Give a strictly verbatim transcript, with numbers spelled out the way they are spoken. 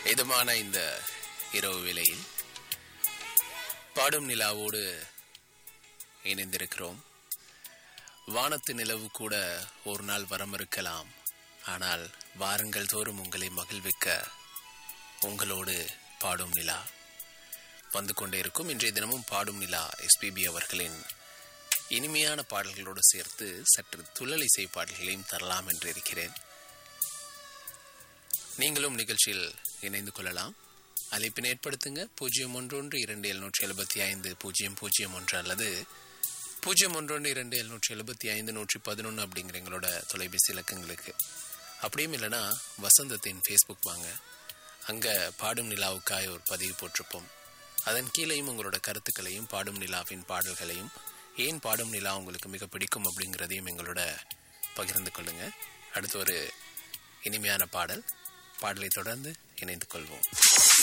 இதமான இந்த இரவு வேளையில் பாடும் நிலாவோடு இணைந்திருக்கிறோம். வானத்து நிலவு கூட ஒரு நாள் வரம் இருக்கலாம், ஆனால் வாரங்கள் தோறும் உங்களை மகிழ்விக்க உங்களோடு பாடும் நிலா வந்து கொண்டே இருக்கும். இன்றைய தினமும் பாடும் நிலா எஸ்பிபி அவர்களின் இனிமையான பாடல்களோடு சேர்த்து சற்று துள்ளலிசை பாடல்களையும் தரலாம் என்று இருக்கிறேன். நீங்களும் நிகழ்ச்சியில் இணைந்து கொள்ளலாம். அழைப்பினை ஏற்படுத்துங்க. பூஜ்ஜியம் ஒன்றொன்று இரண்டு எழுநூற்றி எழுபத்தி ஐந்து பூஜ்ஜியம் பூஜ்ஜியம் ஒன்று அல்லது பூஜ்ஜியம் ஒன்றொன்று இரண்டு எழுநூற்றி எழுபத்தி ஐந்து நூற்றி பதினொன்று அப்படிங்கிற எங்களோட தொலைபேசி இலக்கங்களுக்கு. அப்படியும் இல்லைனா வசந்தத்தின் ஃபேஸ்புக் வாங்க, அங்கே பாடும் நிலாவுக்காக ஒரு பதிவு போட்டிருப்போம். அதன் கீழேயும் உங்களோட கருத்துக்களையும் பாடும் நிலாவின் பாடல்களையும் ஏன் பாடும் நிலா உங்களுக்கு மிக பிடிக்கும் அப்படிங்கிறதையும் எங்களோட பகிர்ந்து கொள்ளுங்க. அடுத்து ஒரு இனிமையான பாடல் பாடலை தொடர்ந்து இணைந்து கொள்வோம்.